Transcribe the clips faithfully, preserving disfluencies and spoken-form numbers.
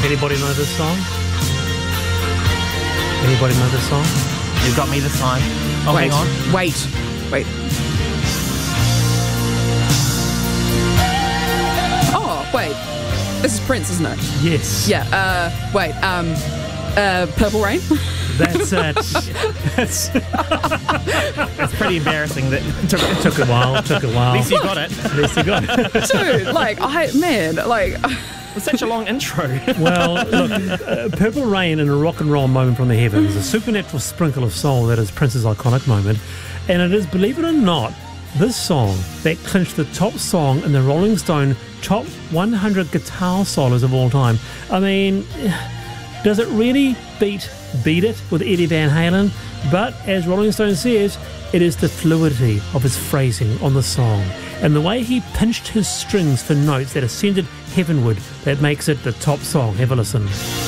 Anybody know this song? Anybody know this song? You've got me this time. Oh, wait, hang on. wait, wait. Oh, wait. This is Prince, isn't it? Yes. Yeah. Uh, wait. Um, uh, Purple Rain. That's it. That's It's pretty embarrassing that it took, it took a while. It took a while. at least you got it. At least you got it. Dude, like, I man, like. It's such a long intro. Well, look, uh, Purple Rain in a rock and roll moment from the heavens, a supernatural sprinkle of soul that is Prince's iconic moment. And it is, believe it or not, this song that clinched the top song in the Rolling Stone top one hundred guitar solos of all time. I mean, does it really beat Beat It with Eddie Van Halen? But as Rolling Stone says, it is the fluidity of his phrasing on the song and the way he pinched his strings for notes that ascended heavenward that makes it the top song. Have a listen.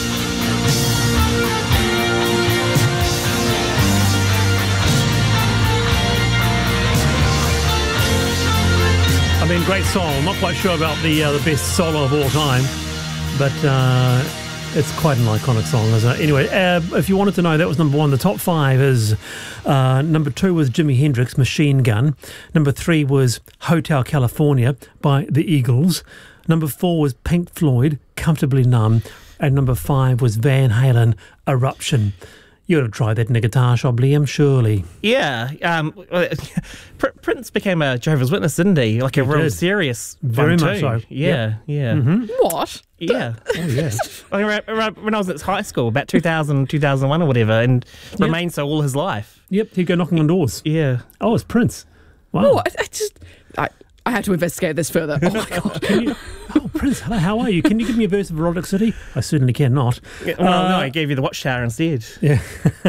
I mean, great song. I'm not quite sure about the uh, the best solo of all time, but uh, it's quite an iconic song, isn't it? Anyway, uh, if you wanted to know, that was number one. The top five is uh, number two was Jimi Hendrix, Machine Gun. Number three was Hotel California by the Eagles. Number four was Pink Floyd, Comfortably Numb. And number five was Van Halen, Eruption. You ought to try that in a guitar shop, Liam, surely. Yeah. Um, Pr- Prince became a Jehovah's Witness, didn't he? Like a He real did. serious Very one much too. so. Yeah, yeah. Mm-hmm. What? Yeah. Oh, yeah. Like around, around when I was at high school, about two thousand, two thousand one or whatever, and Yep. remained so all his life. Yep, he'd go knocking on doors. Yeah. Oh, it's Prince. Wow. Oh, I, I just, I, I have to investigate this further. Oh my god. Can you, oh, Prince, hello, how are you? Can you give me a verse of Erotic City? I certainly cannot. Yeah, well, Uh, no, I gave you the Watchtower instead. Yeah.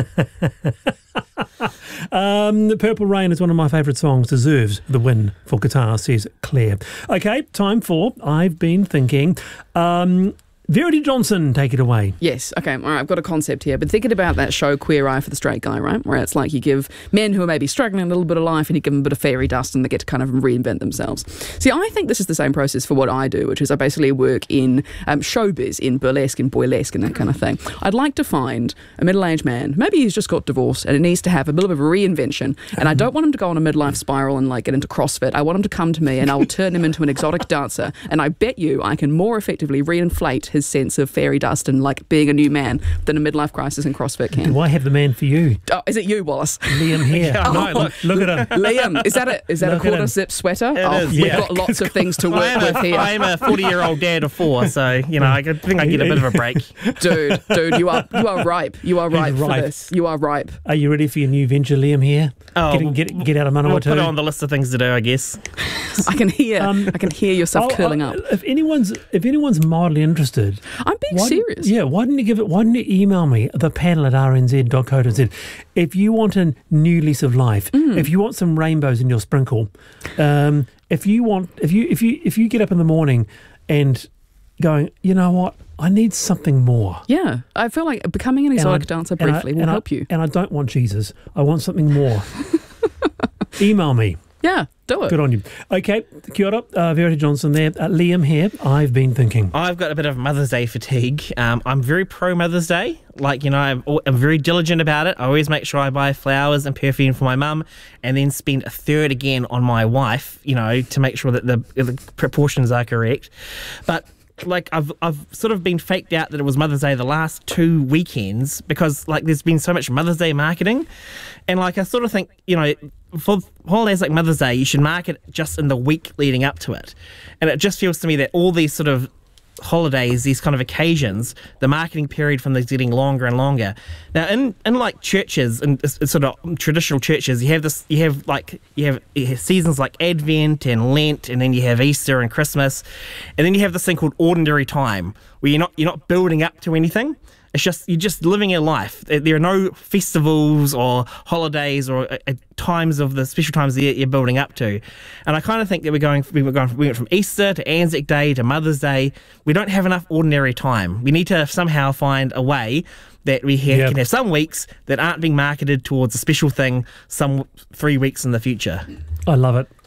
um, the Purple Rain is one of my favourite songs. Deserves the win for guitar, says Claire. Okay, time for I've Been Thinking. Um, Verity Johnson, take it away. Yes, okay, all right, I've got a concept here, but thinking about that show Queer Eye for the Straight Guy, right, where it's like you give men who are maybe struggling a little bit of life and you give them a bit of fairy dust and they get to kind of reinvent themselves. See, I think this is the same process for what I do, which is I basically work in um, showbiz, in burlesque, in boylesque and that kind of thing. I'd like to find a middle-aged man, maybe he's just got divorced and it needs to have a little bit of a reinvention, and I don't want him to go on a midlife spiral and like get into CrossFit. I want him to come to me and I will turn him into an exotic dancer, and I bet you I can more effectively reinflate his sense of fairy dust and like being a new man than a midlife crisis in CrossFit can. Do I have the man for you? Oh, is it you, Wallace? Liam here. Yeah, I know, Oh, look. look at him. Liam, is that a is that Look a at quarter him. zip sweater? It oh, is, we've yeah. got lots of things to I work am, with a, here. I am a forty-year-old dad of four, so, you know, I could- think I get a bit of a break. Dude, dude, you are you are ripe. You are He's ripe for ripe. this. You are ripe. Are you ready for your new venture, Liam here? Oh, get, get, get out of We'll Manawatu. put it on the list of things to do, I guess. I can hear Um, I can hear yourself Oh, curling oh, up. If anyone's if anyone's mildly interested, I'm being why, serious. Yeah, why didn't you give it? Why didn't you email me the panel at r n z dot co dot z if you want a new lease of life? Mm. If you want some rainbows in your sprinkle, um, if you want, if you if you if you get up in the morning and going, you know what, I need something more. Yeah, I feel like becoming an And exotic I- dancer and I- briefly will and I- help you. And I don't want Jesus. I want something more. Email me. Yeah, do it. Good on you. Okay, kia ora, uh, Verity Johnson there. Uh, Liam here. I've been thinking. I've got a bit of Mother's Day fatigue. Um, I'm very pro Mother's Day. Like, you know, I'm, al- I'm very diligent about it. I always make sure I buy flowers and perfume for my mum and then spend a third again on my wife, you know, to make sure that the, the proportions are correct. But like I've I've sort of been faked out that it was Mother's Day the last two weekends because like there's been so much Mother's Day marketing, and like I sort of think, you know, for holidays like Mother's Day you should market just in the week leading up to it, and it just feels to me that all these sort of holidays, these kind of occasions, the marketing period from these getting longer and longer. Now, in, in like churches and sort of traditional churches, you have this, you have like you have, you have seasons like Advent and Lent, and then you have Easter and Christmas, and then you have this thing called ordinary time, where you're not you're not building up to anything. It's just you're just living your life. There are no festivals or holidays or uh, times of the special times that you're building up to. And I kind of think that we're going we were going we went from Easter to Anzac Day to Mother's Day. We don't have enough ordinary time. We need to somehow find a way that we have, Yep. can have some weeks that aren't being marketed towards a special thing some three weeks in the future. I love it.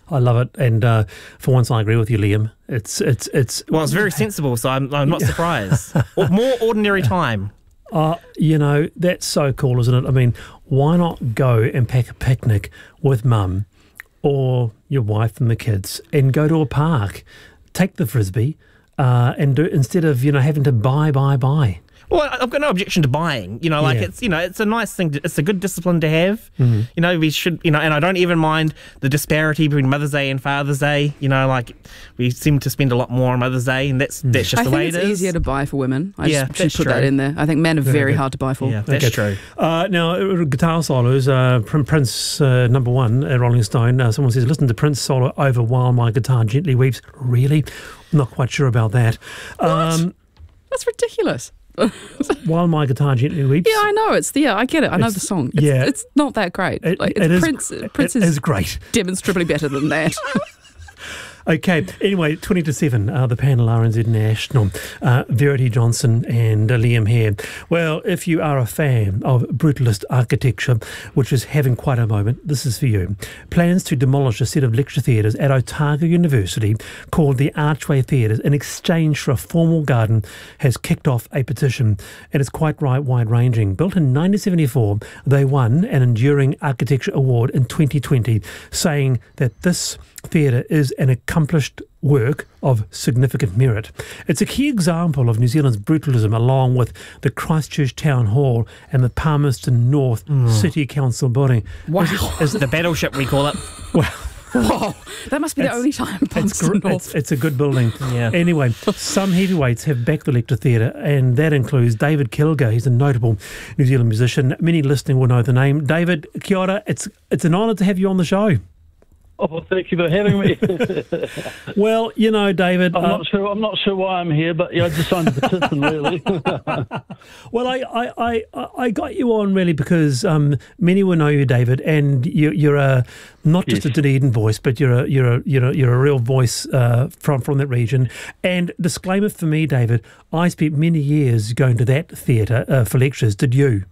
I love it. And uh, for once, I agree with you, Liam. It's it's it's. Well, it's very sensible, so I'm, I'm not surprised. Or more ordinary time. Uh, you know, that's so cool, isn't it? I mean, why not go and pack a picnic with mum or your wife and the kids and go to a park, take the frisbee, uh, and do instead of, you know, having to buy, buy, buy. Well, I've got no objection to buying. You know, like Yeah. it's you know, it's a nice thing. To, it's a good discipline to have. Mm-hmm. You know, we should. You know, and I don't even mind the disparity between Mother's Day and Father's Day. You know, like we seem to spend a lot more on Mother's Day, and that's that's just I the think way it's it is. easier to buy for women. I Yeah, just should that's put that true. in there. I think men are very hard to buy for. Yeah, that's Okay. true. Uh, now, uh, guitar solos, uh, Prin- Prince uh, number one at Rolling Stone. Uh, someone says, listen to Prince solo over While My Guitar Gently Weeps. Really? I'm not quite sure about that. Um, That's ridiculous. While My Guitar Gently Weeps. Yeah, I know. It's yeah, I get it. I know It's- the song. It's, yeah. it's not that great. It- like, it it's is- Prince. Prince it is is great. demonstrably better than that. Okay, anyway, twenty to seven, uh, the panel R N Z National, uh, Verity Johnson and uh, Liam Hare. Well, if you are a fan of brutalist architecture, which is having quite a moment, this is for you. Plans to demolish a set of lecture theatres at Otago University called the Archway Theatres in exchange for a formal garden has kicked off a petition, and it's quite right wide-ranging. Built in nineteen seventy-four, they won an Enduring Architecture Award in twenty twenty, saying that this theatre is an accomplished work of significant merit. It's a key example of New Zealand's brutalism, along with the Christchurch Town Hall and the Palmerston North City Council building. Wow. Is the battleship we call it? Well, Whoa, that must be the It's- only time it's, Palmerston gr- North. it's, it's a good building. Yeah. Anyway, some heavyweights have backed the Lecter Theatre, and that includes David Kilger. He's a notable New Zealand musician. Many listening will know the name. David, kia ora. It's, it's an honour to have you on the show. Oh, well, thank you for having me. Well, you know, David. I'm uh, not sure. I'm not sure why I'm here, but yeah, I just signed a petition, really. Well, I, I, I, I got you on really because um, many will know you, David, and you, you're a not just Yes. a Dunedin voice, but you're a you're a you're a, you're a real voice uh, from from that region. And disclaimer for me, David, I spent many years going to that theatre uh, for lectures. Did you?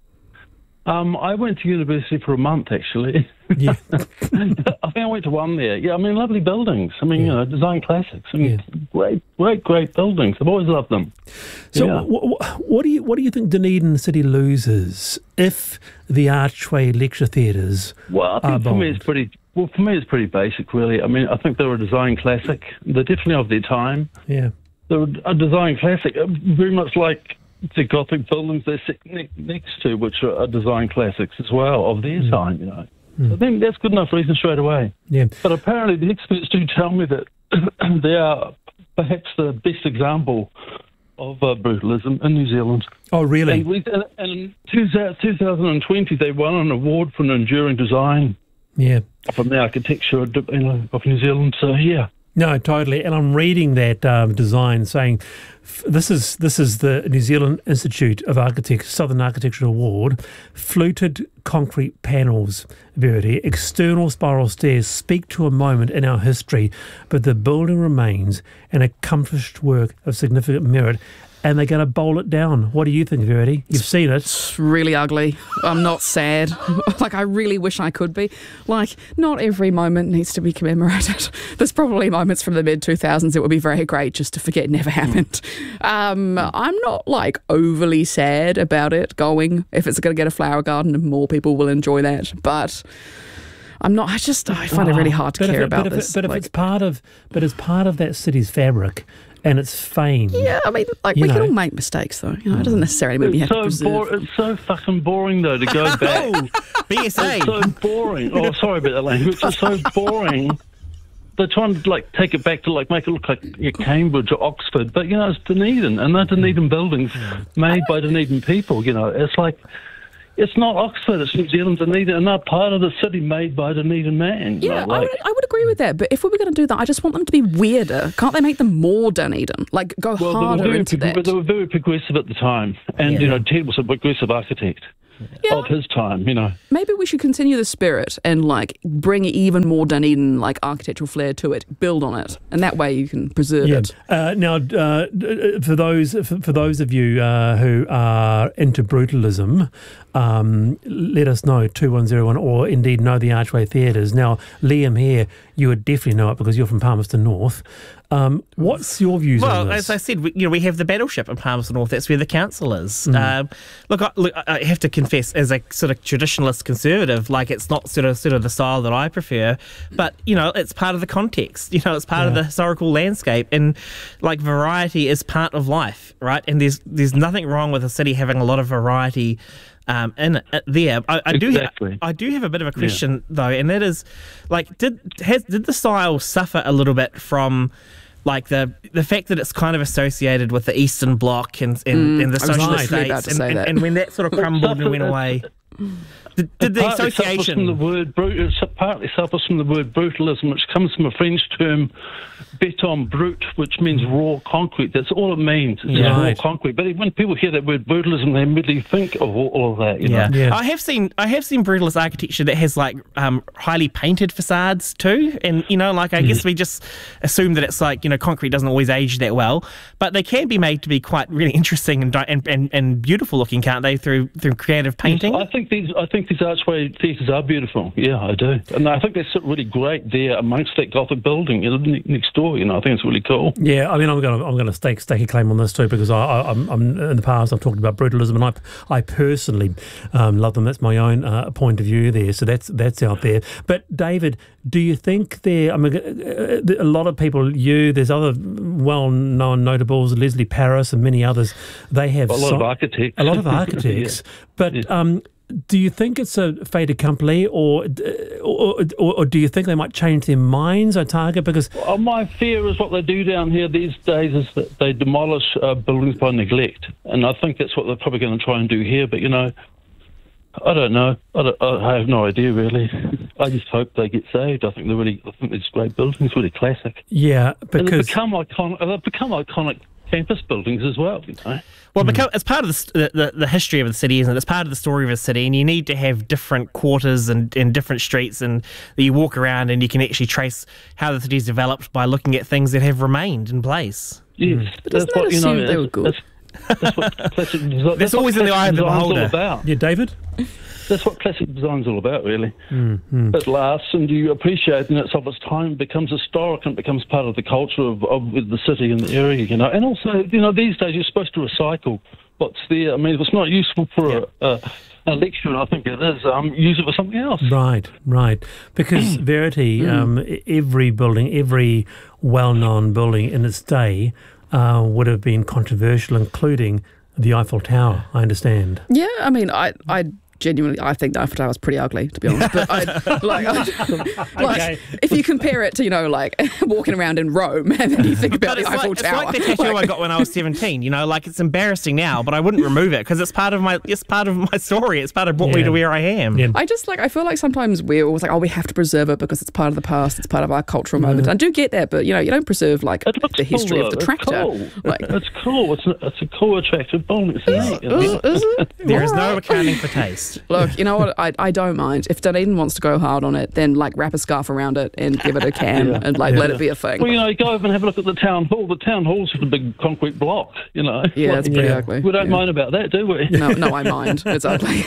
um, I went to university for a month, actually. Yeah. I think I went to one there. Yeah, I mean, lovely buildings. I mean, Yeah. you know, design classics. I mean, Yeah. great, great, great buildings. I've always loved them. So, Yeah. wh- wh- what do you what do you think Dunedin City loses if the Archway lecture theatres? Well, I are think for me bold? it's pretty. Well, for me it's pretty basic, really. I mean, I think they're a design classic. They're definitely of their time. Yeah. They're a design classic, uh, very much like the Gothic buildings they sit ne- next to, which are, are design classics as well of their Mm. time. You know, I think that's good enough reason straight away. Yeah. But apparently, the experts do tell me that they are perhaps the best example of uh, brutalism in New Zealand. Oh, really? And, we, and, and in two thousand twenty, they won an award for an enduring design Yeah. from the architecture of, you know, of New Zealand. So yeah. No, totally. And I'm reading that um, design saying f- this is this is the New Zealand Institute of Architects Southern Architecture Award. Fluted concrete panels, Verity, external spiral stairs speak to a moment in our history, but the building remains an accomplished work of significant merit. And they're going to bowl it down. What do you think, Verity? You've seen it. It's really ugly. I'm not sad. Like, I really wish I could be. Like, not every moment needs to be commemorated. There's probably moments from the mid two thousands it would be very great just to forget never happened. Um, I'm not, like, overly sad about it going. If it's going to get a flower garden, and more people will enjoy that. But I'm not, I just, I find it really hard to But if care it- about but if this. It, but if Like, it's part of, but it's part of that city's fabric and its fame. yeah, I mean, like, You we can know. all make mistakes, though. You know, it doesn't necessarily mean we have It's to so, preserve. bor- it's so fucking boring, though, to go back. Oh, B S A. It's so boring. Oh, sorry about that language. It's so boring. They're trying to like take it back to like make it look like yeah, Cambridge or Oxford, but you know it's Dunedin, and they're Dunedin buildings made by Dunedin people. You know, it's like it's not Oxford, it's New Zealand, Dunedin, and they're part of the city made by Dunedin man. you Yeah, know, I, like, would, I would agree with that. But if we were going to do that, I just want them to be weirder. Can't they make them more Dunedin? Like, go well, they were, harder very, into pro- that. they were very progressive at the time, and Yeah. you know, Ted was a progressive architect. Yeah. of his time, you know. Maybe we should continue the spirit and like bring even more Dunedin like architectural flair to it, build on it, and that way you can preserve Yeah. it. Uh, now, uh, for those for, for those of you uh, who are into brutalism, um, let us know two one zero one, or indeed know the Archway Theatres. Now, Liam here, you would definitely know it because you're from Palmerston North. Um, what's your views Well, on this? as I said, we, you know, we have the Battleship in Palmerston North. That's where the council is. Mm. Um, look, I, look, I have to confess, as a sort of traditionalist conservative, like it's not sort of sort of the style that I prefer. But you know, it's part of the context. You know, it's part Yeah. of the historical landscape, and like variety is part of life, right? And there's there's nothing wrong with a city having a lot of variety. Um, in uh, there, I, I do. Exactly. I do have a bit of a question though, and that is, like, did has did the style suffer a little bit from, like the the fact that it's kind of associated with the Eastern Bloc and and, Mm, and the I was socialist literally about states, to and, say and, that. and when that sort of crumbled and went away, did, did the Partly suffers from association? the word brut- it partly suffers from the word brutalism, which comes from a French term, béton brut, which means raw concrete. That's all it means. It's just Yeah. raw Right. concrete. But when people hear that word brutalism, they immediately think of all, all of that. You Yeah. know? Yeah. I have seen I have seen brutalist architecture that has like um, highly painted facades too, and you know, like I guess we just assume that it's like, you know, concrete doesn't always age that well, but they can be made to be quite really interesting and di- and, and, and beautiful looking, can't they? Through through creative painting. I think these I think these archway theatres are beautiful. Yeah, I do, and I think they sit really great there amongst that Gothic building, you know, ne- next door. You know, I think it's really cool. Yeah, I mean, I'm going to I'm going to stake stake a claim on this too, because I, I, I'm, I'm in the past I've talked about brutalism, and I I personally um, love them. That's my own uh, point of view there. So that's that's out there. But David, do you think there? I mean, uh, a lot of people. You, there's other well-known notables, Leslie Paris and many others. They have A lot so- of architects. A lot of architects, but. Yeah. Um, do you think it's a fait accompli, or, or, or or do you think they might change their minds, I target? Because Well, my fear is what they do down here these days is that they demolish uh, buildings by neglect, and I think that's what they're probably going to try and do here. But you know, I don't know. I, don't, I have no idea really. I just hope they get saved. I think they're really, I think they're just great buildings, really classic. yeah, And they've because become iconic. They've become iconic campus buildings as well. You know. Well, because it's part of the, the the history of the city, isn't it? It's part of the story of a city, and you need to have different quarters and, and different streets, and you walk around and you can actually trace how the city's developed by looking at things that have remained in place. Yes, But doesn't that assume they were good? That's, that's what classic design. That's always in the eye of the design's all beholder. about. yeah, David. That's what classic design's all about, really. Mm-hmm. It lasts, and you appreciate it, and it's of its time, becomes historic, and becomes part of the culture of, of the city and the area, you know. And also, you know, these days you're supposed to recycle what's there. I mean, if it's not useful for Yeah. a, a, a lecture, and I think it is, um, use it for something else. Right, right. Because Verity, um, e- every building, every well-known building in its day uh, would have been controversial, including the Eiffel Tower, I understand. Yeah, I mean, I, I genuinely, I think the Eiffel Tower is pretty ugly, to be honest. But I, like, I, like Okay. if you compare it to, you know, like walking around in Rome, and then you think about But the it's Eiffel like, it's Tower. like the tattoo I got when I was seventeen. You know, like it's embarrassing now, but I wouldn't remove it because it's part of my it's part of my story. It's part of brought me Yeah. to where I am. Yeah. I just like, I feel like sometimes we're always like, oh, we have to preserve it because it's part of the past, it's part of our cultural moment. I do get that, but you know, you don't preserve like It looks the history cool, of the though. tractor. It's cool. Like, It's cool. It's, a, it's a cool, attractive building. It's neat. you know. is, is it? There is no Alright. accounting for taste. Look, you know what? I, I don't mind. If Dunedin wants to go hard on it, then like wrap a scarf around it and give it a can Yeah. and like Yeah. let it be a thing. Well, you know, you go over and have a look at the town hall. The town hall's just a big concrete block, you know. Yeah, Like, it's pretty Yeah. ugly. we don't Yeah. mind about that, do we? No, no, I mind. It's ugly.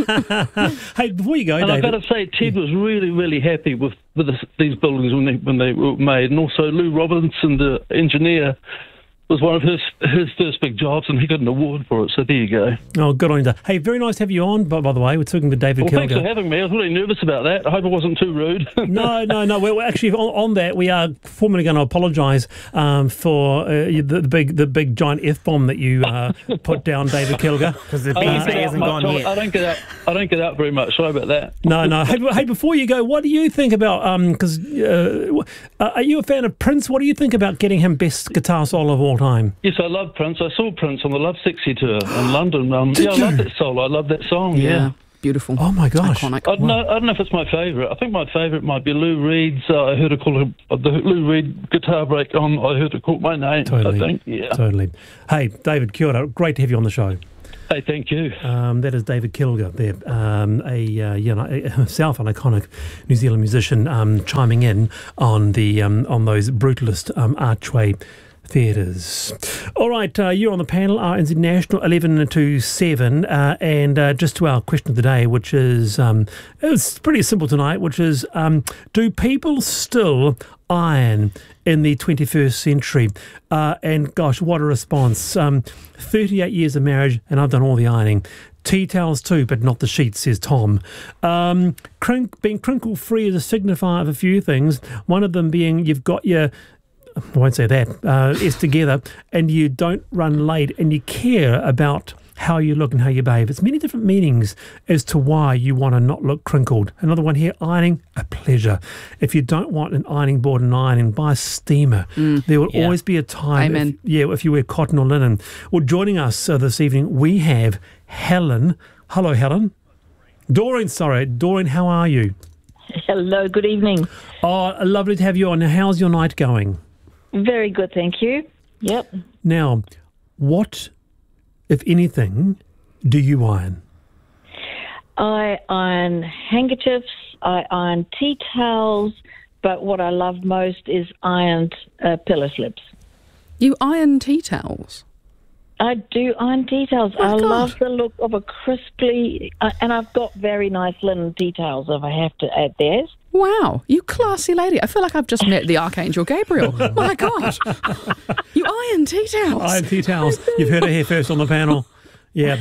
Hey, before you go, And I've David. got to say, Ted was really, really happy with, with this, these buildings when they, when they were made. And also Lou Robinson, the engineer, was one of his his first big jobs, and he got an award for it. So there you go. Oh, good on you. Hey, very nice to have you on, by, by the way. We're talking to David Well, thanks for Kilger. having me. I was really nervous about that. I hope I wasn't too rude. No, no, no. We're, we're actually on, on that. We are formally going to apologise um, for uh, the, the big, the big giant f bomb that you uh, put down, David Kilger. Because the I don't Bees get Day out hasn't much. gone I yet. don't get out. I don't get out very much. Sorry about that. No, no. Hey, hey, before you go, what do you think about? Because uh, uh, are you a fan of Prince? What do you think about getting him best guitar solo of all time? Yes, I love Prince. I saw Prince on the Love Sexy tour in London. Um, yeah, I love that solo. I love that song. Yeah, Yeah. beautiful. Oh my gosh! Iconic. I don't, know, I don't know if it's my favourite. I think my favourite might be Lou Reed's. Uh, I heard it called uh, the Lou Reed guitar break on. I heard it called My Name. Totally. I think. Yeah. Totally. Hey, David, kia ora. Great to have you on the show. Hey, thank you. Um, that is David Kilger there, um, a uh, you know a, himself an iconic New Zealand musician, um, chiming in on the um, on those brutalist um, Archway theatres. All right, uh, you're on the panel, R N Z National, eleven to seven, uh, and uh, just to our question of the day, which is um, it's pretty simple tonight, which is um, do people still iron in the twenty-first century? Uh, and gosh, what a response. Um, thirty-eight years of marriage and I've done all the ironing. Tea towels too, but not the sheets, says Tom. Um, crink, being crinkle free is a signifier of a few things. One of them being you've got your, I won't say that, uh, it's together, and you don't run late and you care about how you look and how you behave. It's many different meanings as to why you want to not look crinkled. Another one here, ironing, a pleasure. If you don't want an ironing board and ironing, buy a steamer. Mm, there will yeah. always be a time, Amen. If, yeah, if you wear cotton or linen. Well, joining us uh, this evening, we have Helen. Hello, Helen. Doreen, sorry. Doreen, how are you? Hello, good evening. Oh, lovely to have you on. Now, how's your night going? Very good, thank you. Yep. Now, what, if anything, do you iron? I iron handkerchiefs, I iron tea towels, but what I love most is ironed uh, pillow slips. You iron tea towels? I do iron tea towels. Oh, I God. love the look of a crisply, uh, and I've got very nice linen tea towels if I have to add theirs. Wow, you classy lady. I feel like I've just met the Archangel Gabriel. My God. You iron tea towels. Iron tea towels. You've heard it here first on the panel. Yeah.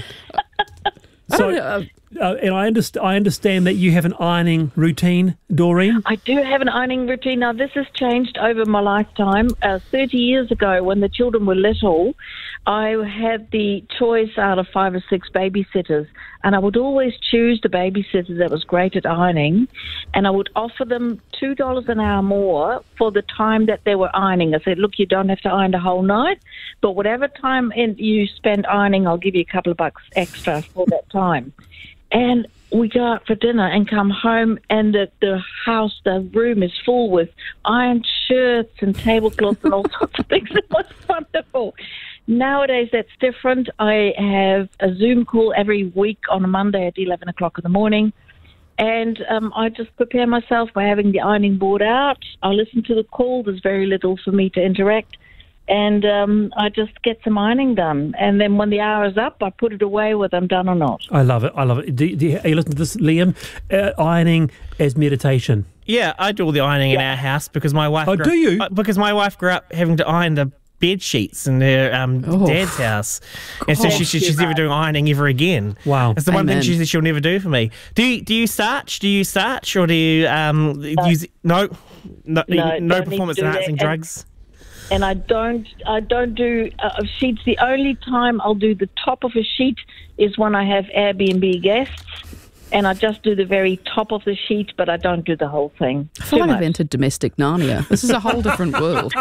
I So, don't know. uh, and I, underst- I understand that you have an ironing routine, Doreen. I do have an ironing routine. Now, this has changed over my lifetime. Uh, thirty years ago, when the children were little, I had the choice out of five or six babysitters, and I would always choose the babysitter that was great at ironing, and I would offer them two dollars an hour more for the time that they were ironing. I said, look, you don't have to iron the whole night, but whatever time in, you spend ironing, I'll give you a couple of bucks extra for that time. And we go out for dinner and come home, and the, the house, the room is full with ironed shirts and tablecloths and all sorts of things. It was wonderful. Nowadays, that's different. I have a Zoom call every week on a Monday at eleven o'clock in the morning, and um, I just prepare myself by having the ironing board out. I listen to the call. There's very little for me to interact. And um, I just get some ironing done. And then when the hour is up, I put it away whether I'm done or not. I love it. I love it. Do, do you, are you listening to this, Liam? Uh, ironing as meditation. Yeah, I do all the ironing in our house because my wife. Oh, grew do you? uh, Because my wife grew up having to iron the bed sheets in her um, Oh. dad's house, and so she, she, she's never doing ironing ever again. Wow. That's the one thing Amen. she said she'll never do for me. Do you do you starch? Do you starch or do you um use no no No, no, don't need to performance do that. enhancing And- drugs? And I don't, I don't do uh, sheets. The only time I'll do the top of a sheet is when I have Airbnb guests, and I just do the very top of the sheet, but I don't do the whole thing. I feel Too like I've much. entered domestic Narnia. This is a whole different world.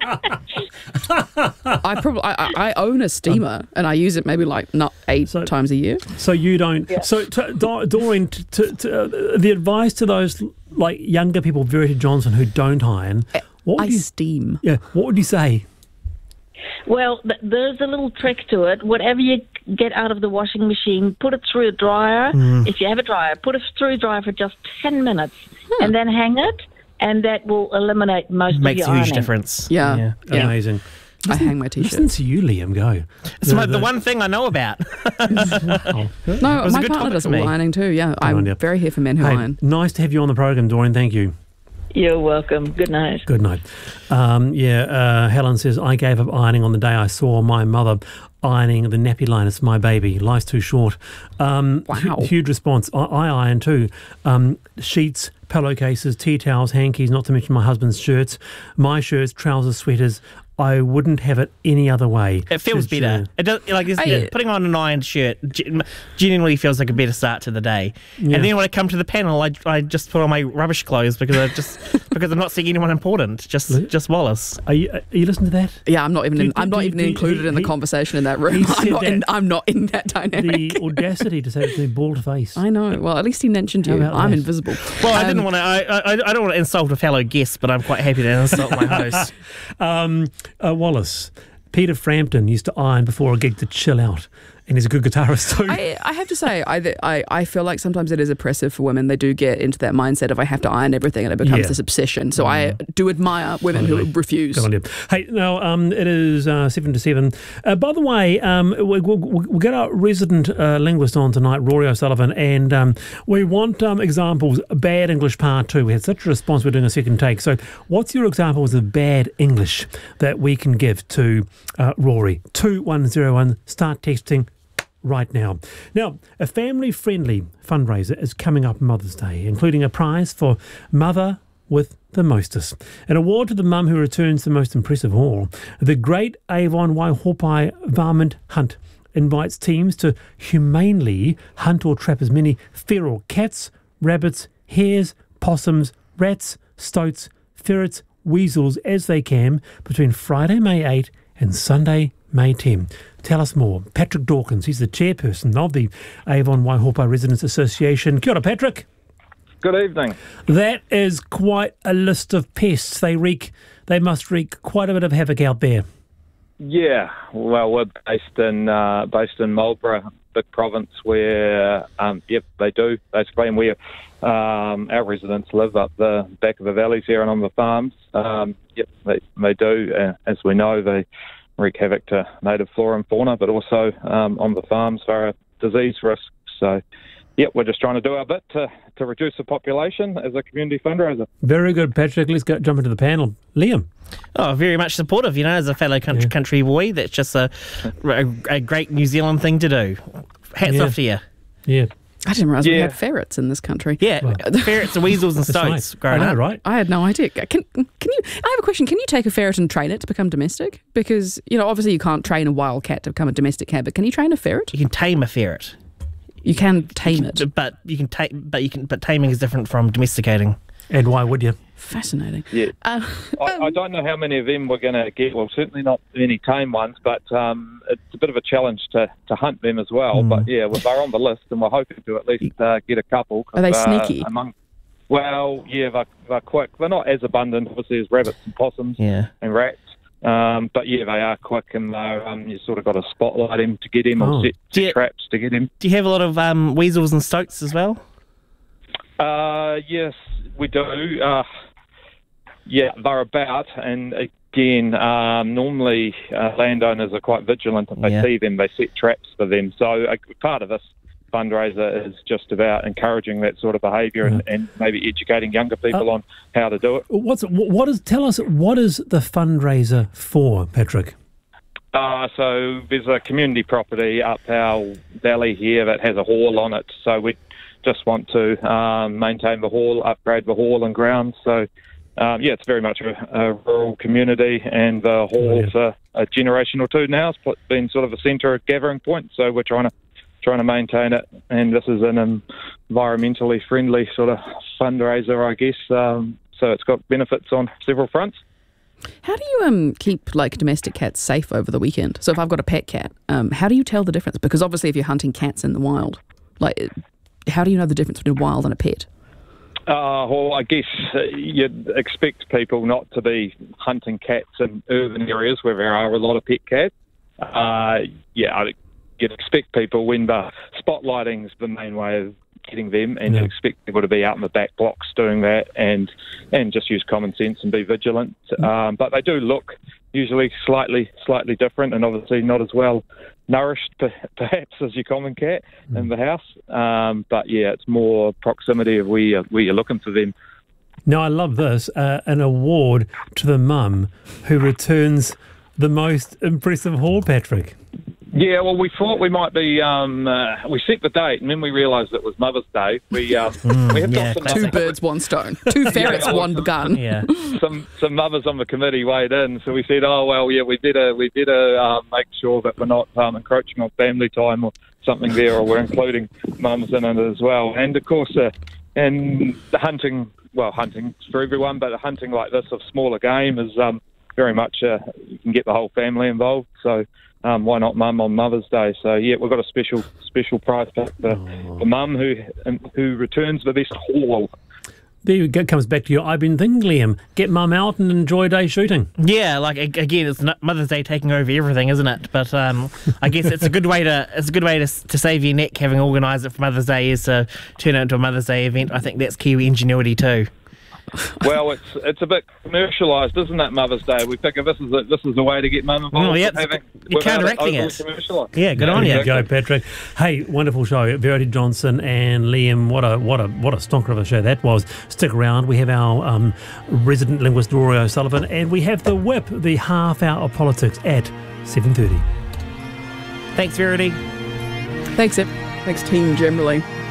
I probably I, I own a steamer and I use it maybe like not eight So- times a year. So you don't. Yeah. So, to, Dor- Doreen, to, to, to, uh, the advice to those like younger people, Verity Johnson, who don't iron, what I would you? steam. Yeah. What would you say? Well, th- there's a little trick to it. Whatever you get out of the washing machine, put it through a dryer. Mm. If you have a dryer, put it through a dryer for just ten minutes, and then hang it, and that will eliminate most Makes of a your huge ironing. difference. Yeah. Yeah. Amazing. I hang my Listen t-shirts. to you, Liam. Go. It's my, the one thing I know about. Oh, No, was a my good partner topic does for all me. ironing too. Yeah, on I'm you. very here for men who Hey, iron. nice to have you on the program, Doreen. Thank you. You're welcome. Good night. Good night. Um, yeah, uh, Helen says, I gave up ironing on the day I saw my mother ironing the nappy line. It's my baby. Life's too short. Um, Wow. hu- huge response. I, I iron too. Um, sheets, pillowcases, tea towels, hankies, not to mention my husband's shirts, my shirts, trousers, sweaters. I wouldn't have it any other way. It feels Says better. Jen. It does, like it's, I- putting on an ironed shirt gen- genuinely feels like a better start to the day. Yeah. And then when I come to the panel, I, I just put on my rubbish clothes because I just because I'm not seeing anyone important. Just Really? just Wallace. Are you, are you listening to that? Yeah, I'm not even. Do- In, do- I'm not do- even do- included he- in the he- conversation in that he room. said I'm not, in, that- I'm not in that dynamic. The audacity to say it to me, bald face. I know. Well, at least he mentioned How you. about I'm that? invisible. Well, I Um, didn't want to. I, I I don't want to insult a fellow guest, but I'm quite happy to insult my host. Um, uh, Wallace, Peter Frampton used to iron before a gig to chill out. and he's a good guitarist too. I, I have to say, I, I I feel like sometimes it is oppressive for women. They do get into that mindset of I have to iron everything, and it becomes Yeah. this obsession. So I do admire women Totally. who refuse. Good on you. Hey, now um, it is uh, seven to seven. Uh, by the way, um, we, we, we'll get our resident uh, linguist on tonight, Rory O'Sullivan, and um, we want um, examples. Bad English part two. We had such a response. We're doing a second take. So, what's your examples of bad English that we can give to uh, Rory? Two one zero one. Start texting right now. Now, a family-friendly fundraiser is coming up Mother's Day, including a prize for Mother with the Mostest, an award to the mum who returns the most impressive haul. The Great Avon Waihopai Varmint Hunt invites teams to humanely hunt or trap as many feral cats, rabbits, hares, possums, rats, stoats, ferrets, weasels as they can between Friday, May eighth and Sunday, May tenth. Tell us more. Patrick Dawkins, he's the chairperson of the Avon Waihopai Residents Association. Kia ora, Patrick. Good evening. That is quite a list of pests. They wreak, they must wreak quite a bit of havoc out there. Yeah, well, we're based in uh, based in Marlborough, big province where, um, yep, they do basically, and where um, our residents live up the back of the valleys here and on the farms. Um, yep, they they do. Uh, as we know, they wreak havoc to native flora and fauna, but also um, on the farms via disease risks. So, yep, we're just trying to do our bit to, to reduce the population as a community fundraiser. Very good, Patrick. Let's go jump into the panel. Liam. Oh, very much supportive, you know, as a fellow country, Yeah. country boy. That's just a, a, a great New Zealand thing to do. Hats Yeah. off to you. Yeah, I didn't realise we Yeah. had ferrets in this country. Yeah, Well, ferrets and weasels and that's stoats right. growing I know, up. right? I had no idea. Can can you? I have a question. Can you take a ferret and train it to become domestic? Because you know, obviously, you can't train a wild cat to become a domestic cat. But can you train a ferret? You can tame a ferret. You can tame it. But you can take, but you can, but taming is different from domesticating. And why would you? Fascinating. Yeah. Uh, I, I don't know how many of them we're going to get. Well, certainly not any tame ones, but um, it's a bit of a challenge to, to hunt them as well. Mm. But yeah, well, they're on the list, and we're hoping to at least uh, get a couple. Are they uh, sneaky? Among, well, yeah, they're, they're quick. They're not as abundant, obviously, as rabbits and possums Yeah. and rats. Um, but yeah, they are quick, and they're, um, you sort of got to spotlight him to get him, Oh. or set, Do you- set traps to get him. Do you have a lot of um, weasels and stoats as well? Uh, yes, we do. Uh, yeah, they're about, and again, um, normally uh, landowners are quite vigilant. If they Yeah. see them, they set traps for them. So uh, part of this fundraiser is just about encouraging that sort of behaviour and, and maybe educating younger people Uh, on how to do it. What's what is? Tell us what is the fundraiser for, Patrick? Uh, so there's a community property up our valley here that has a hall on it. So we just want to um, maintain the hall, upgrade the hall and grounds. So um, yeah, it's very much a, a rural community, and the hall's Oh, a, a generation or two now. It's been sort of a centre gathering point. So we're trying to trying to maintain it, and this is an environmentally friendly sort of fundraiser, I guess. Um, so it's got benefits on several fronts. how do you um keep like domestic cats safe over the weekend? So if I've got a pet cat, um, how do you tell the difference? Because obviously, if you're hunting cats in the wild, like, how do you know the difference between a wild and a pet? Uh, well, I guess uh, you'd expect people not to be hunting cats in urban areas where there are a lot of pet cats. Uh, yeah, I'd, you'd expect people, when the spotlighting's the main way of getting them, and Yeah. you'd expect people to be out in the back blocks doing that, and and just use common sense and be vigilant. Um, but they do look usually slightly slightly different, and obviously not as well nourished per- perhaps as your common cat in the house. Um, but yeah, it's more proximity of where you're, where you're looking for them. Now I love this uh, an award to the mum who returns the most impressive haul, Patrick. Yeah, well, we thought we might be. Um, uh, we set the date, and then we realised it was Mother's Day. We um, we have yeah, got some, classic. Two birds, one stone. Two ferrets, one gun. Yeah. some some mothers on the committee weighed in, so we said, oh well, yeah, we better we better um, make sure that we're not um, encroaching on family time or something there, or we're including mums in it as well. And of course, uh, and the hunting, well, hunting for everyone, but hunting like this of smaller game is um, very much uh, you can get the whole family involved. So. Um, why not mum on Mother's Day? So yeah, we've got a special special prize pack for, for mum who who returns the best haul. there you go, comes back to you. I've been thinking, Liam, get mum out and enjoy a day shooting. Yeah, like ag- again, it's not Mother's Day taking over everything, isn't it? But um, I guess it's a good way to it's a good way to to save your neck. Having organised it for Mother's Day is to turn it into a Mother's Day event. I think that's Kiwi ingenuity too. Well, it's it's a bit commercialised, isn't it? Mother's Day. We figure this is a, this is a way to get mum involved. Oh, yeah, with having, you're without counteracting overly it. commercialised. Yeah, good on There you. you go, Patrick. Hey, wonderful show. Verity Johnson and Liam. What a what a what a stonker of a show that was. Stick around. We have our um, resident linguist Rory O'Sullivan, and we have the Whip, the half hour of politics at seven thirty. Thanks, Verity. Thanks, Ep. Thanks, team, generally.